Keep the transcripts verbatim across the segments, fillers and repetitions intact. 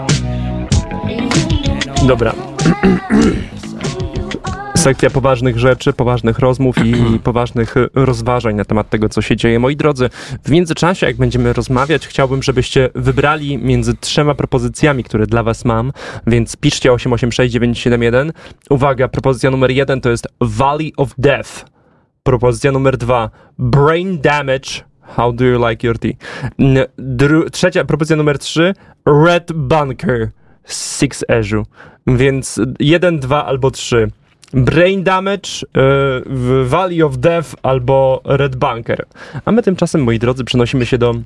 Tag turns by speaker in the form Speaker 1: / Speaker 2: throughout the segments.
Speaker 1: Dobra. Sekcja poważnych rzeczy, poważnych rozmów i poważnych rozważań na temat tego, co się dzieje. Moi drodzy, w międzyczasie, jak będziemy rozmawiać, chciałbym, żebyście wybrali między trzema propozycjami, które dla was mam, więc piszcie osiem osiem sześć dziewięć siedem jeden. Uwaga, propozycja numer jeden to jest Valley of Death. Propozycja numer dwa, Brain Damage. How do you like your tea? Dru- trzecia, propozycja numer trzy, Red Bunker. Six Azure. Więc jeden, dwa albo trzy. Brain Damage, y, Valley of Death albo Red Bunker. A my tymczasem, moi drodzy, przenosimy się do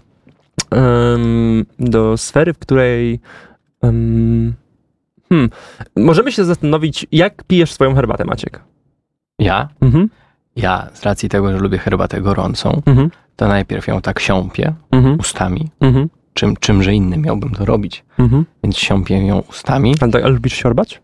Speaker 1: um, do sfery, w której um, hmm, możemy się zastanowić, jak pijesz swoją herbatę, Maciek?
Speaker 2: Ja?
Speaker 1: Mhm.
Speaker 2: Ja, z racji tego, że lubię herbatę gorącą,
Speaker 1: Mhm.
Speaker 2: to najpierw ją tak siąpię
Speaker 1: Mhm.
Speaker 2: ustami.
Speaker 1: Mhm.
Speaker 2: Czym, czymże innym miałbym to robić?
Speaker 1: Mhm.
Speaker 2: Więc siąpię ją ustami.
Speaker 1: A, tak, a lubisz siorbać?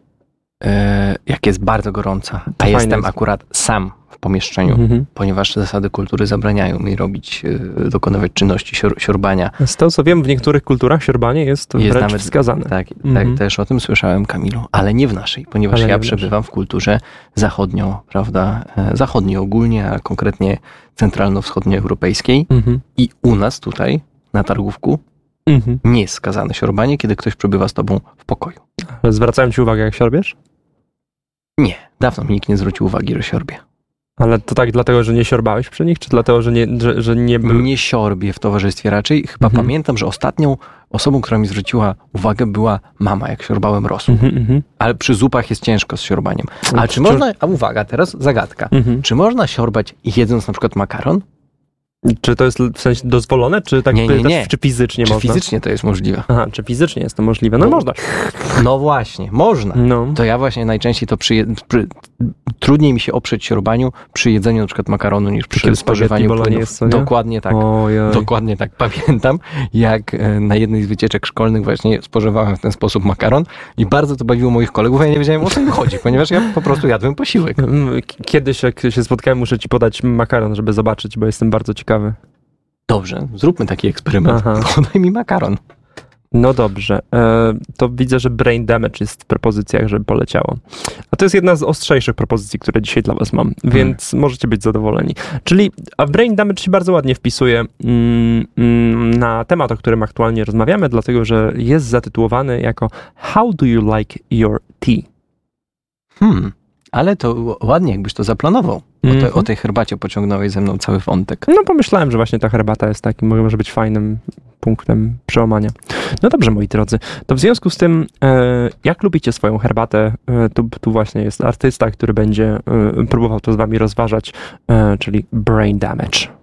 Speaker 2: E, jak jest bardzo gorąca, a
Speaker 1: fajne
Speaker 2: jestem
Speaker 1: jest.
Speaker 2: akurat sam w pomieszczeniu,
Speaker 1: Mhm.
Speaker 2: ponieważ zasady kultury zabraniają mi robić, e, dokonywać czynności sior, siorbania.
Speaker 1: Z tego co wiem, w niektórych kulturach siorbanie jest,
Speaker 2: Jest
Speaker 1: wręcz
Speaker 2: nawet
Speaker 1: wskazane.
Speaker 2: Tak,
Speaker 1: Mhm.
Speaker 2: tak, też o tym słyszałem, Kamilu, ale nie w naszej, ponieważ
Speaker 1: Ale nie
Speaker 2: ja
Speaker 1: w naszej.
Speaker 2: przebywam w kulturze zachodnio, prawda, e, zachodniej ogólnie, a konkretnie centralno-wschodnioeuropejskiej
Speaker 1: Mhm.
Speaker 2: i u nas tutaj, na Targówku,
Speaker 1: Mhm.
Speaker 2: nie jest skazane siorbanie, kiedy ktoś przebywa z tobą w pokoju.
Speaker 1: Ale zwracają ci uwagę, jak siorbiesz?
Speaker 2: Nie, dawno mi nikt nie zwrócił uwagi, że siorbię.
Speaker 1: Ale to tak dlatego, że nie siorbałeś przy nich, czy dlatego, że nie, że, że nie był...
Speaker 2: Nie siorbię w towarzystwie raczej. Chyba
Speaker 1: Mhm.
Speaker 2: pamiętam, że ostatnią osobą, która mi zwróciła uwagę, była mama, jak siorbałem rosół.
Speaker 1: Mhm, mhm.
Speaker 2: Ale przy zupach jest ciężko z siorbaniem. A czy
Speaker 1: Wciąż-
Speaker 2: można, a uwaga, teraz zagadka.
Speaker 1: Mhm.
Speaker 2: Czy można siorbać jedząc na przykład makaron?
Speaker 1: Czy to jest w sensie dozwolone, czy tak
Speaker 2: Nie, nie,
Speaker 1: pytasz,
Speaker 2: nie.
Speaker 1: czy fizycznie
Speaker 2: Czy
Speaker 1: można?
Speaker 2: fizycznie to jest możliwe?
Speaker 1: Aha, czy fizycznie jest to możliwe? No
Speaker 2: Bo-
Speaker 1: można.
Speaker 2: No właśnie, można.
Speaker 1: No.
Speaker 2: To ja właśnie najczęściej to przy, przy, trudniej mi się oprzeć siorbaniu przy jedzeniu na przykład makaronu niż przy
Speaker 1: Takim
Speaker 2: spożywaniu
Speaker 1: spaghetti
Speaker 2: płynów.
Speaker 1: bolognese, co nie?
Speaker 2: Dokładnie tak.
Speaker 1: Ojej.
Speaker 2: Dokładnie tak. Pamiętam, jak e, na jednej z wycieczek szkolnych właśnie spożywałem w ten sposób makaron i bardzo to bawiło moich kolegów, a ja nie wiedziałem, o co im chodzi, ponieważ ja po prostu jadłem posiłek.
Speaker 1: Mm, k- Kiedyś, jak się spotkałem, muszę ci podać makaron, żeby zobaczyć, bo jestem bardzo ciekawy.
Speaker 2: Dobrze, zróbmy taki eksperyment.
Speaker 1: Aha.
Speaker 2: Podaj mi makaron.
Speaker 1: No dobrze, e, to widzę, że brain damage jest w propozycjach, żeby poleciało. A to jest jedna z ostrzejszych propozycji, które dzisiaj dla was mam, więc możecie być zadowoleni. Czyli, a brain damage się bardzo ładnie wpisuje mm, mm, na temat, o którym aktualnie rozmawiamy, dlatego, że jest zatytułowany jako How do you like your tea?
Speaker 2: Hmm, ale to ł- ładnie, jakbyś to zaplanował. O, te,
Speaker 1: Mhm.
Speaker 2: o tej herbacie pociągnąłeś ze mną cały wątek.
Speaker 1: No pomyślałem, że właśnie ta herbata jest takim, może być fajnym punktem przełamania. No dobrze, moi drodzy, to w związku z tym, e, jak lubicie swoją herbatę, e, tu, tu właśnie jest artysta, który będzie e, próbował to z wami rozważać, e, czyli brain damage.